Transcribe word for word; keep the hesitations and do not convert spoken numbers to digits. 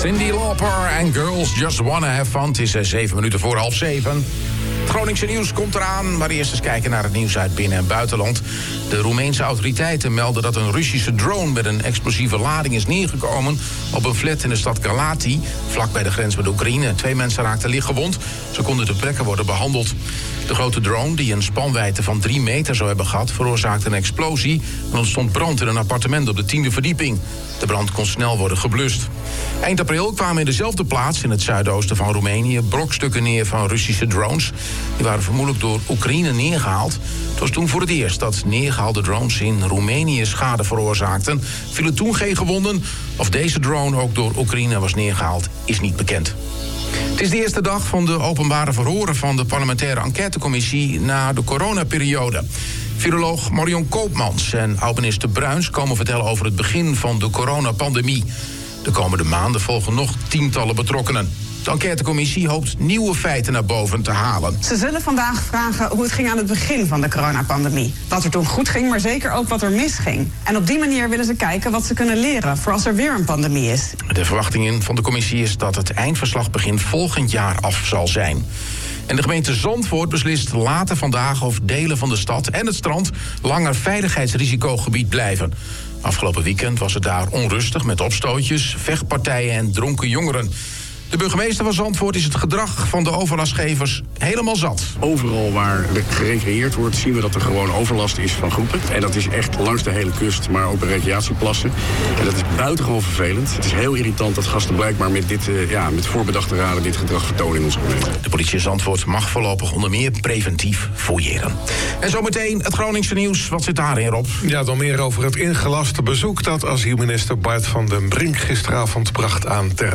Cyndi Lauper en Girls Just Wanna Have Fun. Het is uh, zeven minuten voor half zeven. Het Groningse nieuws komt eraan, maar eerst eens kijken naar het nieuws uit binnen- en buitenland. De Roemeense autoriteiten melden dat een Russische drone met een explosieve lading is neergekomen op een flat in de stad Galati, vlak bij de grens met Oekraïne. Twee mensen raakten lichtgewond. Ze konden ter plekke worden behandeld. De grote drone, die een spanwijdte van drie meter zou hebben gehad, veroorzaakte een explosie en ontstond brand in een appartement op de tiende verdieping. De brand kon snel worden geblust. Eind april kwamen in dezelfde plaats in het zuidoosten van Roemenië brokstukken neer van Russische drones. Die waren vermoedelijk door Oekraïne neergehaald. Het was toen voor het eerst dat neergehaalde drones in Roemenië schade veroorzaakten. Vielen toen geen gewonden. Of deze drone ook door Oekraïne was neergehaald, is niet bekend. Het is de eerste dag van de openbare verhoren van de parlementaire enquêtecommissie na de coronaperiode. Viroloog Marion Koopmans en oud-minister Bruins komen vertellen over het begin van de coronapandemie. De komende maanden volgen nog tientallen betrokkenen. De enquêtecommissie hoopt nieuwe feiten naar boven te halen. Ze zullen vandaag vragen hoe het ging aan het begin van de coronapandemie. Wat er toen goed ging, maar zeker ook wat er misging. En op die manier willen ze kijken wat ze kunnen leren voor als er weer een pandemie is. De verwachting van de commissie is dat het eindverslag begin volgend jaar af zal zijn. En de gemeente Zandvoort beslist later vandaag of delen van de stad en het strand langer veiligheidsrisicogebied blijven. Afgelopen weekend was het daar onrustig met opstootjes, vechtpartijen en dronken jongeren. De burgemeester van Zandvoort is het gedrag van de overlastgevers helemaal zat. Overal waar er gerecreëerd wordt, zien we dat er gewoon overlast is van groepen. En dat is echt langs de hele kust, maar ook bij recreatieplassen. En dat is buitengewoon vervelend. Het is heel irritant dat gasten blijkbaar met, dit, uh, ja, met voorbedachte raden dit gedrag vertonen in onze gemeente. De politie Zandvoort mag voorlopig onder meer preventief fouilleren. En zometeen het Groningse nieuws. Wat zit daarin, Rob? Ja, dan meer over het ingelaste bezoek dat asielminister Bart van den Brink gisteravond bracht aan ter